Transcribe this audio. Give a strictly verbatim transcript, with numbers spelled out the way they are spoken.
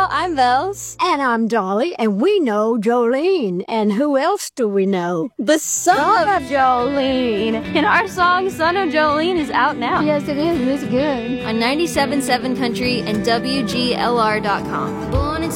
y'all, I'm Vels. And I'm Dolly, and we know Jolene. And who else do we know? The son of Jolene. And our song, Son of Jolene, is out now. Yes, it is. It's good. On ninety-seven point seven Country and W G L R dot com.